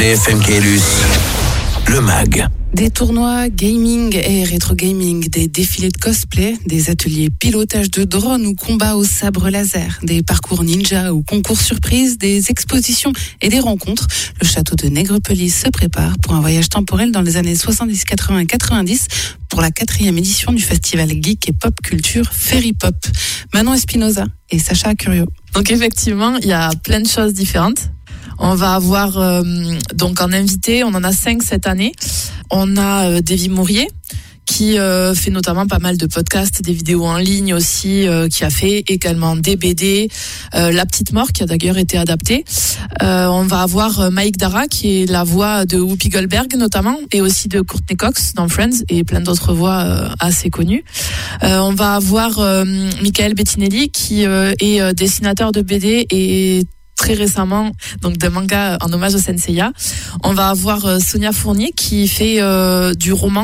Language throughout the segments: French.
BFM Caylus, le MAG. Des tournois gaming et rétro gaming, des défilés de cosplay, des ateliers pilotage de drones ou combats au sabre laser, des parcours ninja ou concours surprises, des expositions et des rencontres. Le château de Nègrepelisse se prépare pour un voyage temporel dans les années 70, 80, 90 pour la 4e édition du festival geek et pop culture Ferry Pop. Manon Espinosa et Sacha Curio. Donc effectivement, il y a plein de choses différentes. On va avoir donc en invité, on en a 5 cette année. On a Davy Mourier qui fait notamment pas mal de podcasts, des vidéos en ligne aussi, qui a fait également des BD, La Petite Mort qui a d'ailleurs été adaptée. On va avoir Mike Dara qui est la voix de Whoopi Goldberg notamment et aussi de Courtney Cox dans Friends et plein d'autres voix assez connues. On va avoir Michael Bettinelli qui est dessinateur de BD et très récemment, donc de manga en hommage au Senseiya. On va avoir Sonia Fournier qui fait du roman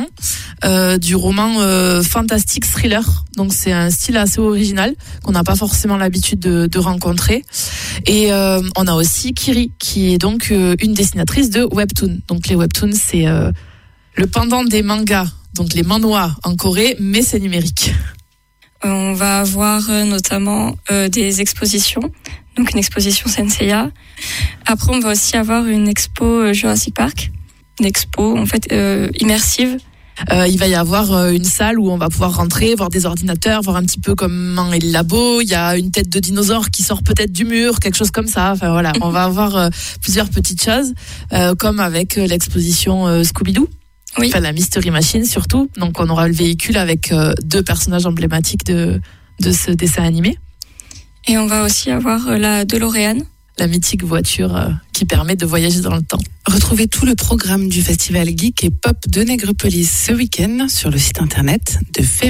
fantastique thriller. Donc c'est un style assez original qu'on n'a pas forcément l'habitude de rencontrer. Et on a aussi Kiri qui est donc une dessinatrice de webtoon. Donc les webtoons c'est le pendant des mangas, donc les manhwa en Corée, mais c'est numérique. On va avoir notamment des expositions, donc une exposition Senseiya. Après, on va aussi avoir une expo Jurassic Park, une expo en fait immersive. Il va y avoir une salle où on va pouvoir rentrer, voir des ordinateurs, voir un petit peu comment est le labo. Il y a une tête de dinosaure qui sort peut-être du mur, quelque chose comme ça. Enfin voilà, on va avoir plusieurs petites choses, comme avec l'exposition Scooby-Doo. Oui. Enfin, la Mystery Machine surtout. Donc on aura le véhicule avec 2 personnages emblématiques de ce dessin animé. Et on va aussi avoir la DeLorean. La mythique voiture qui permet de voyager dans le temps. Retrouvez tout le programme du festival geek et pop de Nègrepelisse ce week-end sur le site internet de Ferry.